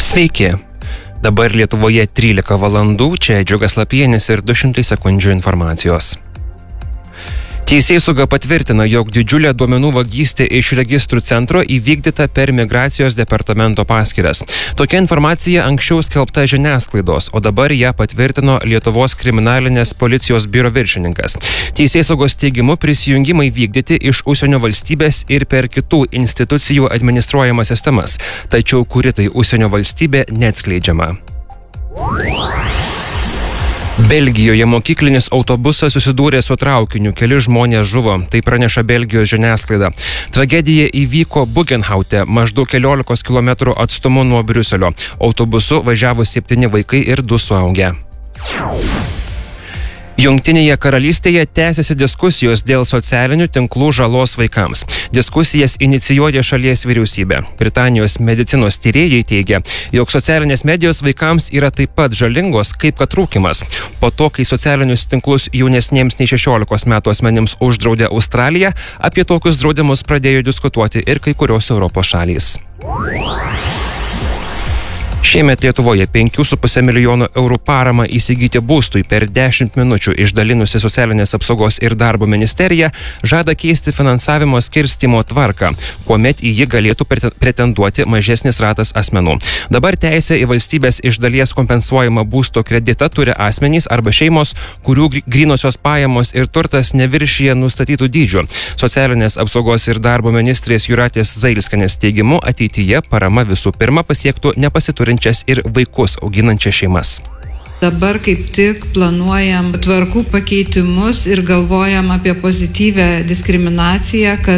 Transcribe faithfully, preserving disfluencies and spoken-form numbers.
Sveiki. Dabar Lietuvoje trylika valandų, čia Džiugas Lapienis ir du šimtai sekundžių informacijos. Teisėsauga patvirtina, jog didžiulė duomenų vagystė iš registrų centro įvykdyta per migracijos departamento paskyras. Tokia informacija anksčiau skelbta žiniasklaidos, o dabar ją patvirtino Lietuvos kriminalinės policijos biuro viršininkas. Teisėsaugos teigimu prisijungimai vykdyti iš užsienio valstybės ir per kitų institucijų administruojamas sistemas, tačiau kuri tai užsienio valstybė neatskleidžiama. Belgijoje mokyklinis autobusas susidūrė su traukiniu, keli žmonės žuvo, tai praneša Belgijos žiniasklaida. Tragedija įvyko Bugenhaute, maždaug keliolikos kilometrų atstumu nuo Briuselio. Autobusu važiavo septyni vaikai ir du suaugę. Jungtinėje karalystėje tęsiasi diskusijos dėl socialinių tinklų žalos vaikams. Diskusijas inicijuoja šalies vyriausybė. Britanijos medicinos tyrėjai teigia, jog socialinės medijos vaikams yra taip pat žalingos, kaip kad rūkymas. Po to, kai socialinius tinklus jaunesniems nei šešiolikos metų asmenims uždraudė Australija, apie tokius draudimus pradėjo diskutuoti ir kai kurios Europos šalys. Šiemet Lietuvoje penkių su puse milijono eurų paramą įsigyti būstui per dešimt minučių išdalinusi Socialinės apsaugos ir darbo ministerija žada keisti finansavimo skirstymo tvarką, kuomet į jį galėtų pretenduoti mažesnis ratas asmenų. Dabar teisę į valstybės iš dalies kompensuojamą būsto kreditą turi asmenys arba šeimos, kurių grynosios pajamos ir turtas neviršyje nustatytų dydžių. Socialinės apsaugos ir darbo ministrės Jūratės Zailskienės teigimu ateityje parama visų pirma pasiektų nepasiturinčias ir vaikus auginančias šeimas. Dabar kaip tik planuojam tvarkų pakeitimus ir galvojam apie pozityvę diskriminaciją, kad